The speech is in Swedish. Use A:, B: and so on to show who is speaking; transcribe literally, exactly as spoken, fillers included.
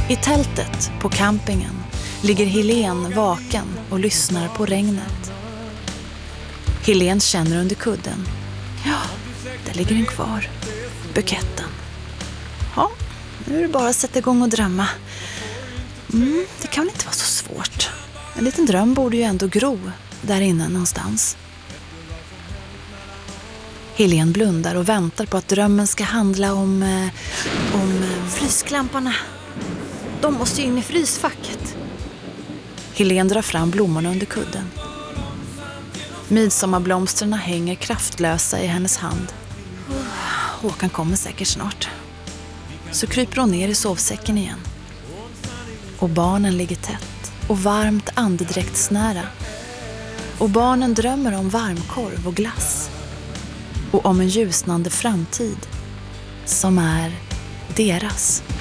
A: I tältet på campingen ligger Helene vaken och lyssnar på regnet. Helene känner under kudden. Ja, där ligger den kvar. Buketten. Ja, nu är det bara att sätta igång och drömma. Mm, det kan väl inte vara så svårt. En liten dröm borde ju ändå gro där inne någonstans. Helene blundar och väntar på att drömmen ska handla om, eh, om eh, frysklamparna. De måste ju in i frysfacket. Helene drar fram blommorna under kudden. Midsommarblomsterna hänger kraftlösa i hennes hand. Håkan kommer säkert snart. Så kryper hon ner i sovsäcken igen. Och barnen ligger tätt och varmt andedräktsnära. Och barnen drömmer om varmkorv och glass. Och om en ljusnande framtid som är deras.